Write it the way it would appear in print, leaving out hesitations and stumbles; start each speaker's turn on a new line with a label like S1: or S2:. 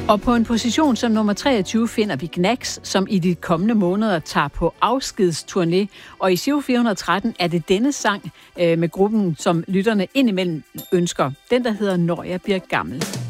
S1: Og på en position som nummer 23 finder vi Gnags, som i de kommende måneder tager på afskedsturné. Og i Giro 413 er det denne sang med gruppen, som lytterne indimellem ønsker. Den, der hedder Når jeg bliver gammel.